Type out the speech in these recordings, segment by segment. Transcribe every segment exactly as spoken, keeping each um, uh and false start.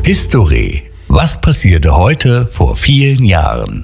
History. Was passierte heute vor vielen Jahren?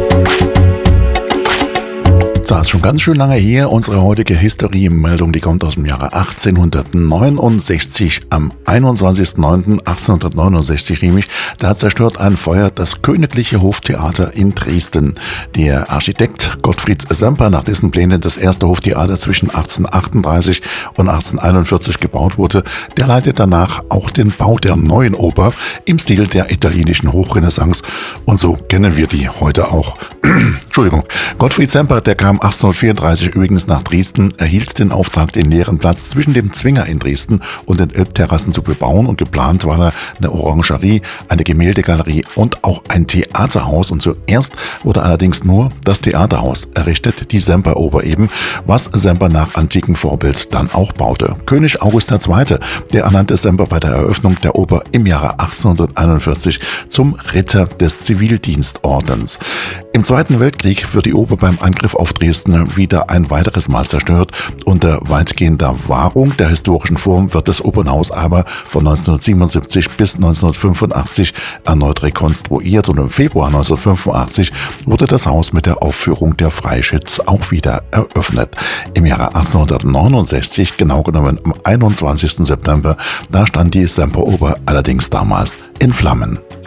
Das ist schon ganz schön lange her. Unsere heutige Historienmeldung, die kommt aus dem Jahre achtzehnhundertneunundsechzig. Am einundzwanzigsten neunten achtzehnhundertneunundsechzig nämlich, da zerstört ein Feuer das Königliche Hoftheater in Dresden. Der Architekt Gottfried Semper, nach dessen Plänen das erste Hoftheater zwischen achtzehnhundertachtunddreißig und achtzehnhunderteinundvierzig gebaut wurde, der leitet danach auch den Bau der neuen Oper im Stil der italienischen Hochrenaissance. Und so kennen wir die heute auch. Entschuldigung. Gottfried Semper, der kam achtzehnhundertvierunddreißig übrigens nach Dresden, erhielt den Auftrag, den leeren Platz zwischen dem Zwinger in Dresden und den Elbterrassen zu bebauen, und geplant war da eine Orangerie, eine Gemäldegalerie und auch ein Theaterhaus, und zuerst wurde allerdings nur das Theaterhaus errichtet, die Semperoper eben, was Semper nach antikem Vorbild dann auch baute. König August der Zweite, der ernannte Semper bei der Eröffnung der Oper im Jahre achtzehnhunderteinundvierzig zum Ritter des Zivildienstordens. Im Zweiten Weltkrieg wird die Oper beim Angriff auf Dresden wieder ein weiteres Mal zerstört. Unter weitgehender Wahrung der historischen Form wird das Opernhaus aber von neunzehnhundertsiebenundsiebzig bis neunzehnhundertfünfundachtzig erneut rekonstruiert, und im Februar neunzehnhundertfünfundachtzig wurde das Haus mit der Aufführung der Freischütz auch wieder eröffnet. Im Jahre achtzehnhundertneunundsechzig, genau genommen am einundzwanzigsten September, da stand die Semperoper allerdings damals in Flammen.